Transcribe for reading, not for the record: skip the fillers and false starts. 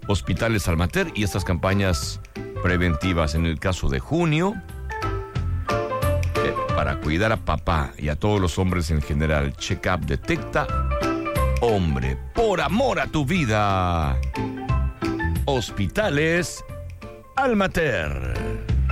Hospitales Almater y estas campañas preventivas. En el caso de junio, para cuidar a papá y a todos los hombres en general, Check-up detecta hombre por amor a tu vida. Hospitales Almater.